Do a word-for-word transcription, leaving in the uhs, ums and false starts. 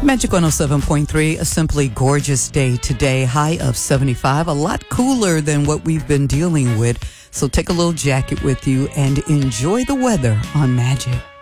Magic one oh seven point three, a simply gorgeous day today. High of seventy-five, a lot cooler than what we've been dealing with. So take a little jacket with you and enjoy the weather on Magic.